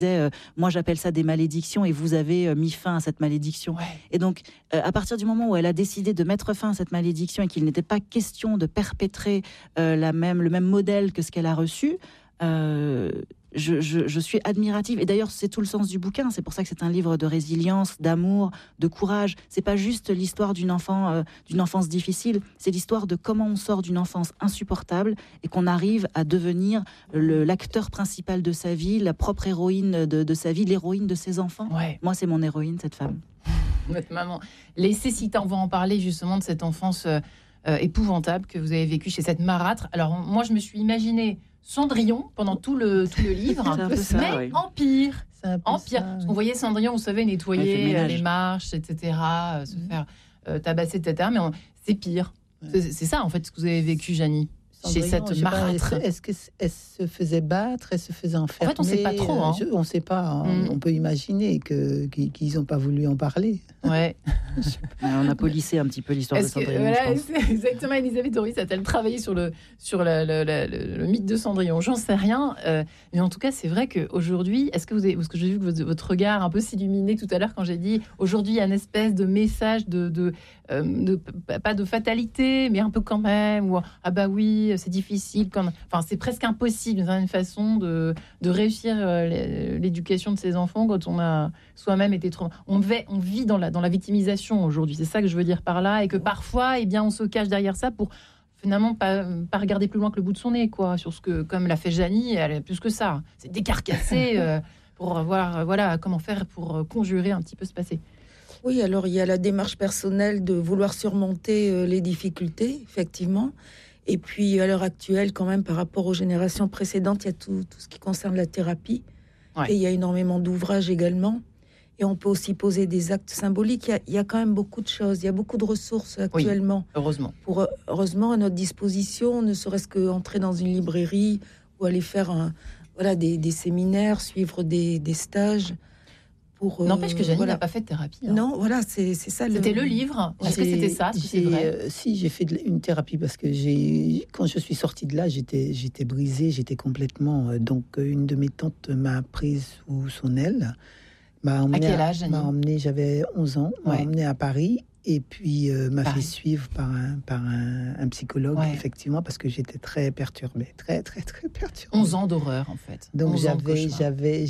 moi j'appelle ça des malédictions et vous avez mis fin à cette malédiction. Ouais. Et donc à partir du moment où elle a décidé de mettre fin à cette malédiction et qu'il n'était pas question de perpétrer le même modèle que ce qu'elle a reçu, je suis admirative. Et d'ailleurs, c'est tout le sens du bouquin. C'est pour ça que c'est un livre de résilience, d'amour, de courage. C'est pas juste l'histoire d'une enfance difficile. C'est l'histoire de comment on sort d'une enfance insupportable et qu'on arrive à devenir l'acteur principal de sa vie, la propre héroïne de sa vie, l'héroïne de ses enfants. Ouais. Moi, c'est mon héroïne, cette femme. Votre maman. Les Cécita, on va en parler justement de cette enfance épouvantable que vous avez vécue chez cette marâtre. Alors, moi, je me suis imaginé Cendrillon pendant tout le livre, ça, mais oui. En pire. Parce qu'on voyait Cendrillon, vous savez, nettoyer les marches, etc., se faire tabasser, etc. Mais c'est pire. C'est ça, en fait, ce que vous avez vécu, Janie, chez cette marâtre. Est-ce qu'elle se faisait battre, elle se faisait enfermer? En fait, on ne sait pas trop. On ne sait pas. On peut imaginer qu'ils n'ont pas voulu en parler. Ouais. On a polissé un petit peu l'histoire de Cendrillon. Voilà, exactement. Elisabeth Doris a-t-elle travaillé sur le mythe de Cendrillon? J'en sais rien. Mais en tout cas, c'est vrai qu'aujourd'hui, parce que j'ai vu que votre regard un peu s'illuminer tout à l'heure quand j'ai dit aujourd'hui, il y a une espèce de message pas de fatalité, mais un peu quand même. Ou ah bah oui, c'est difficile. Enfin, c'est presque impossible d'une certaine façon de réussir l'éducation de ses enfants quand on a soi-même été trop. On vit dans la victimisation aujourd'hui. C'est ça que je veux dire par là, et que parfois, eh bien, on se cache derrière ça pour finalement pas regarder plus loin que le bout de son nez, quoi, sur ce que, comme l'a fait Janie, elle a plus que ça. C'est décarcasser pour voir, voilà, comment faire pour conjurer un petit peu ce passé. Oui, alors il y a la démarche personnelle de vouloir surmonter les difficultés, effectivement. Et puis à l'heure actuelle, quand même, par rapport aux générations précédentes, il y a tout ce qui concerne la thérapie. Ouais. Et il y a énormément d'ouvrages également. Et on peut aussi poser des actes symboliques. Il y a quand même beaucoup de choses. Il y a beaucoup de ressources actuellement. Oui, heureusement. Heureusement, à notre disposition, ne serait-ce qu'entrer dans une librairie ou aller faire des séminaires, suivre des stages. N'empêche que Janie n'a pas fait de thérapie. Hein. Non, voilà, c'est ça. C'était le livre. Est-ce que c'était ça? C'est vrai. Si, j'ai fait une thérapie parce que quand je suis sortie de là, j'étais brisée, j'étais complètement. Donc, une de mes tantes m'a prise sous son aile. À quel âge, Janie? J'avais 11 ans. M'a emmenée à Paris. Et puis m'a fait suivre par un psychologue, effectivement, parce que j'étais très perturbée, très, très, très perturbée. 11 ans d'horreur, en fait. Donc j'avais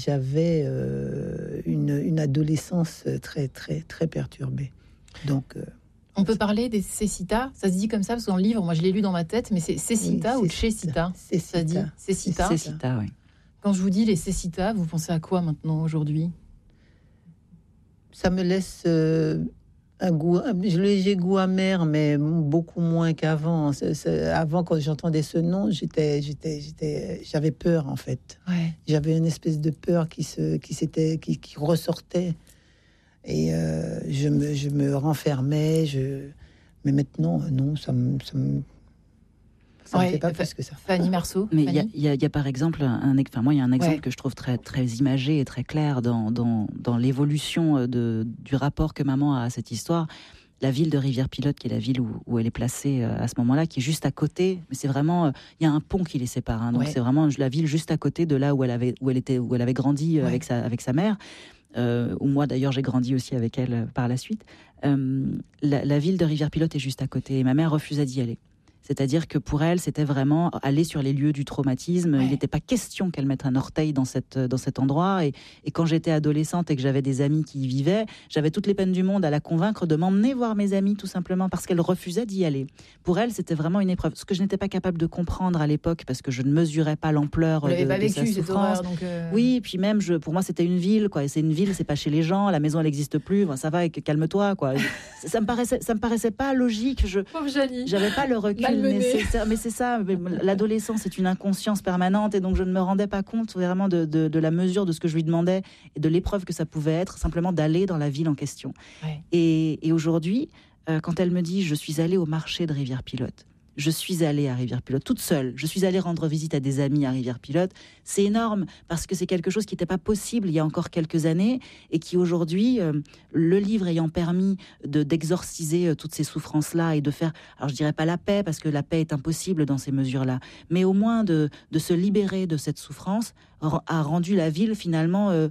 une adolescence très, très, très perturbée. Donc... on peut parler des Cécita? Ça se dit comme ça, parce que dans le livre, moi je l'ai lu dans ma tête, mais c'est Cécita ou Cécita? Ça se dit Cécita. Cécita, oui. Quand je vous dis les Cécita, vous pensez à quoi maintenant, aujourd'hui? Ça me laisse... un léger goût amer, mais beaucoup moins qu'avant. Avant, quand j'entendais ce nom, j'avais peur, en fait. Ouais. J'avais une espèce de peur qui ressortait. Et je me renfermais. Mais maintenant, non, ça me fait pas plus que ça. Fanny Marceau. Mais il y a par exemple moi il y a un exemple que je trouve très très imagé et très clair dans l'évolution du rapport que maman a à cette histoire. La ville de Rivière-Pilote, qui est la ville où elle est placée à ce moment-là, qui est juste à côté. Mais c'est vraiment, il y a un pont qui les sépare. Hein, donc c'est vraiment la ville juste à côté de là où elle avait grandi avec sa mère. Où moi d'ailleurs j'ai grandi aussi avec elle par la suite. La ville de Rivière-Pilote est juste à côté. Et ma mère refusait d'y aller. C'est-à-dire que pour elle, c'était vraiment aller sur les lieux du traumatisme. Il n'était pas question qu'elle mette un orteil dans cet endroit. Et quand j'étais adolescente et que j'avais des amis qui y vivaient, j'avais toutes les peines du monde à la convaincre de m'emmener voir mes amis, tout simplement parce qu'elle refusait d'y aller. Pour elle, c'était vraiment une épreuve. Ce que je n'étais pas capable de comprendre à l'époque, parce que je ne mesurais pas l'ampleur de sa souffrance. Oui, et puis même, pour moi, c'était une ville, quoi. Et c'est une ville, c'est pas chez les gens. La maison, elle n'existe plus. Enfin, ça va, calme-toi, quoi. Ça me paraissait pas logique. Pauvre Janie. J'avais pas le recul. Mais c'est ça, l'adolescence est une inconscience permanente et donc je ne me rendais pas compte vraiment de la mesure de ce que je lui demandais et de l'épreuve que ça pouvait être, simplement d'aller dans la ville en question. Ouais. Et aujourd'hui, quand elle me dit « je suis allée au marché de Rivière-Pilote », je suis allée à Rivière-Pilote toute seule. Je suis allée rendre visite à des amis à Rivière-Pilote. C'est énorme parce que c'est quelque chose qui n'était pas possible il y a encore quelques années et qui aujourd'hui, le livre ayant permis d'exorciser toutes ces souffrances-là et de faire, alors je dirais pas la paix parce que la paix est impossible dans ces mesures-là, mais au moins de se libérer de cette souffrance, a rendu la ville finalement